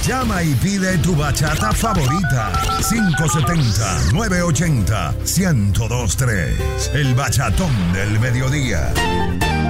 Llama y pide tu bachata favorita. 570-980-1023. El Bachatón del Mediodía.